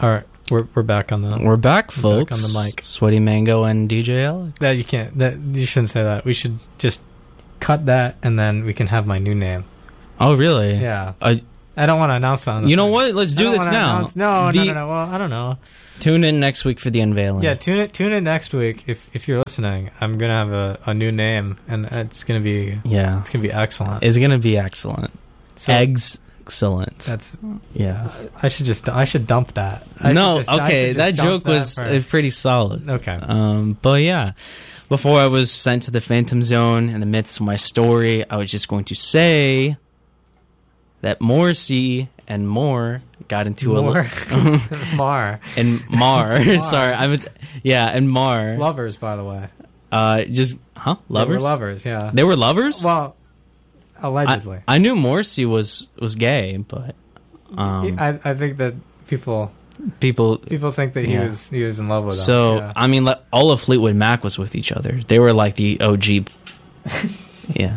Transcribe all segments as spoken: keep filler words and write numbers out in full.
All right, we're we're back on the We're back, we're folks. back on the mic. Sweaty Mango and D J Alex. That you can't. That you shouldn't say that. We should just cut that, and then we can have my new name. Oh, really? Yeah. I, I don't want to announce on. you know thing. what? Let's I do don't this wanna now. announce- No, The- no, no, no. Well, I don't know. Tune in next week for the unveiling. Yeah, tune it. Tune in next week if if you're listening. I'm gonna have a, a new name, and it's gonna be Yeah. it's gonna be excellent. It's going to be excellent. So Eggs. Excellent. That's Yeah. I should just I should dump that. I no, should just, I okay. should That just dump joke that was for- uh, pretty solid. okay. Um, but yeah, before I was sent to the Phantom Zone in the midst of my story, I was just going to say that Morrissey and Moore got into More. a Mar and Mar. Mar. Sorry, I was yeah, and Mar. lovers, by the way. Uh, just huh? Lovers. They were lovers. Yeah. They were lovers. Well, I, allegedly. I knew Morrissey was was gay, but um, I I think that people people. people think that he Yeah. was he was in love with them. So yeah. I mean, like, all of Fleetwood Mac was with each other. They were like the O G. Yeah,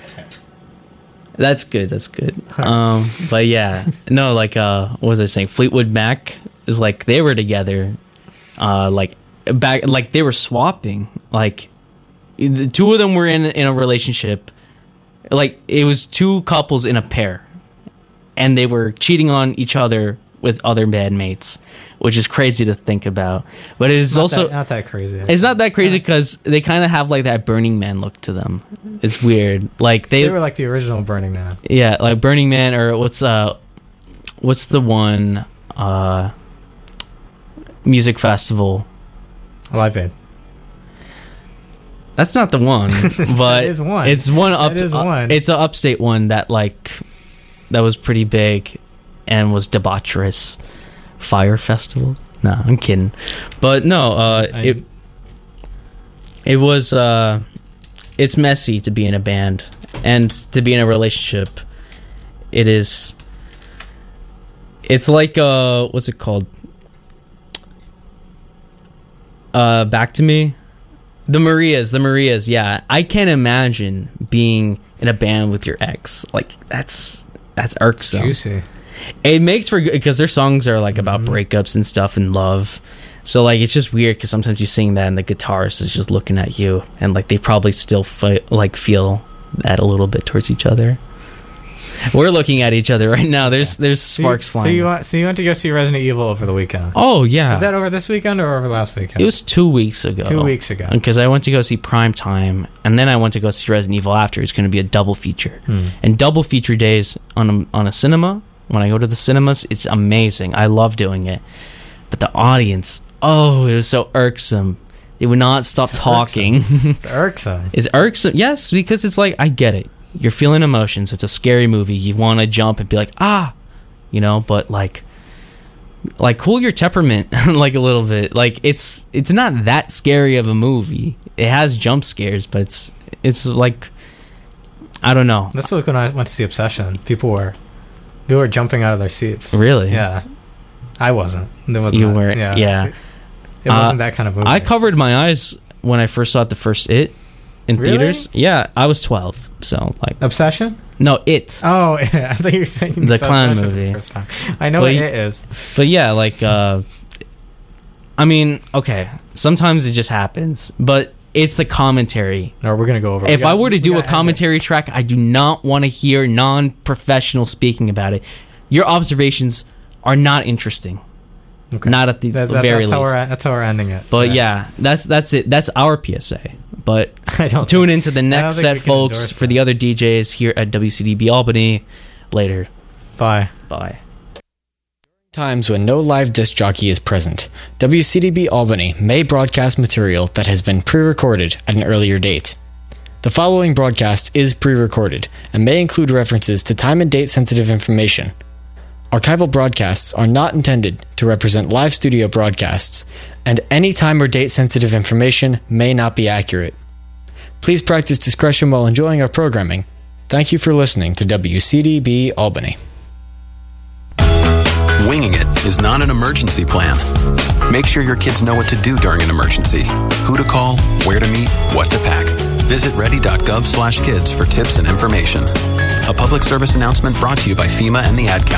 that's good. That's good. Um, but yeah, no, like, uh, what was I saying? Fleetwood Mac is like they were together, uh, like back, like they were swapping. Like the two of them were in in a relationship. Like it was two couples in a pair, and they were cheating on each other with other bandmates, which is crazy to think about. But it is not also that, not that crazy. it's not that crazy because they kind of have like that Burning Man look to them. It's weird. Like they, They were like the original Burning Man. yeah, like Burning Man, or what's uh, what's the one uh, music festival? Live Aid. That's not the one, but is one. it's one up. That is one. It's an upstate one that like that was pretty big and was debaucherous. Fire Festival? No, I'm kidding. But no, uh, I- it it was uh, it's messy to be in a band and to be in a relationship. It is. It's like uh, what's it called? Uh, Back to Me. The Marias, the Marias, yeah. I can't imagine being in a band with your ex. Like that's that's irksome. Juicy. It makes for good because their songs are like about Mhm. breakups and stuff and love. So like it's just weird because sometimes you sing that and the guitarist is just looking at you and like they probably still fi- like feel that a little bit towards each other. We're looking at each other right now. There's there's sparks so you, flying. So you want so you went to go see Resident Evil over the weekend? oh yeah, Was that over this weekend or over last weekend? it was two weeks ago. two weeks ago. Because I went to go see Prime Time, and then I went to go see Resident Evil after. It's going to be a double feature. Hmm. And double feature days on a, on a cinema, when I go to the cinemas, it's amazing. I love doing it. But the audience, oh, it was so irksome. They would not stop It's talking. It's irksome. It's irksome. Yes, because it's like, I get it. You're feeling emotions. It's a scary movie. You want to jump and be like, ah, you know, but like, like cool your temperament like a little bit. Like it's it's not that scary of a movie. It has jump scares, but it's it's like I don't know. That's like when I went to see Obsession. People were people were jumping out of their seats. Really? Yeah. I wasn't. There wasn't. You that- weren't. Yeah. Yeah. It, it wasn't Uh, that kind of movie. I covered my eyes when I first saw the first It in Really? theaters. Yeah, I was twelve, so like Obsession? no It. Oh, yeah. I thought you were saying The saw clown Obsession for movie. the first time. I know But what you- it is. But yeah, like uh I mean, okay, sometimes it just happens, but it's the commentary. No, we're gonna go over. If we gotta- I were to we do a gotta end it. commentary track, I do not want to hear non-professional speaking about it. Your observations are not interesting. Okay. Not at the That's, that, very that's how least. we're that's how we're ending it. But yeah, that's that's it. That's our P S A. But I don't tune think- into the I don't next think set, we can folks, endorse for the that. other D Js here at W C D B Albany. Later. Bye. Bye. Times when no live disc jockey is present, W C D B Albany may broadcast material that has been pre-recorded at an earlier date. The following broadcast is pre-recorded and may include references to time and date sensitive information. Archival broadcasts are not intended to represent live studio broadcasts, and any time or date sensitive information may not be accurate. Please practice discretion while enjoying our programming. Thank you for listening to W C D B Albany. Winging it is not an emergency plan. Make sure your kids know what to do during an emergency, who to call, where to meet, what to pack. Visit ready.gov slash kids for tips and information. A public service announcement brought to you by FEMA and the Ad Council.